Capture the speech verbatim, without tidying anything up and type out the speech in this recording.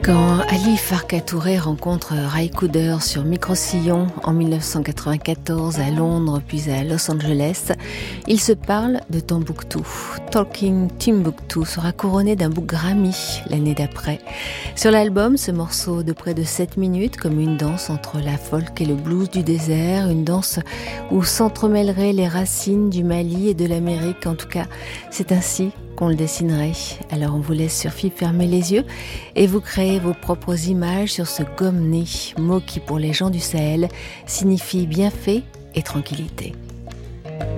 Quand Ali Farka Touré rencontre Ray Cooder sur micro-sillon en mille neuf cent quatre-vingt-quatorze à Londres puis à Los Angeles, ils se parlent de Tombouctou. Talking Timbuktu sera couronné d'un bouc Grammy l'année d'après. Sur l'album, ce morceau de près de sept minutes, comme une danse entre la folk et le blues du désert, une danse où s'entremêleraient les racines du Mali et de l'Amérique. En tout cas, c'est ainsi qu'on le dessinerait. Alors on vous laisse sur F I B fermer les yeux et vous créez vos propres images sur ce gomme-nez, mot qui pour les gens du Sahel signifie bienfait et tranquillité.